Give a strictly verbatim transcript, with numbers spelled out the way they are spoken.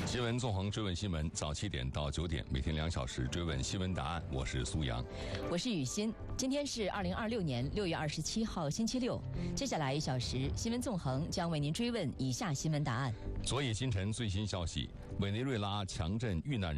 新闻纵横追问新闻，早七点到九点，每天两小时追问新闻答案。我是苏阳， 我是雨欣。今天是二零二六年六月二十七号，星期六。接下来一小时，新闻纵横将为您追问以下新闻答案。 昨夜今晨最新消息：委内瑞拉强震遇难人